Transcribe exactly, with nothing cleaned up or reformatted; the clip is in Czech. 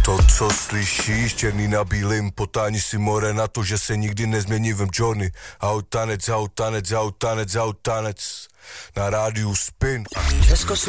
To, co slyšíš, černý na bílým, potání si more na to, že se nikdy nezmění v Johnny. Autanec, autanec, autanec, autanec, na rádiu Spin.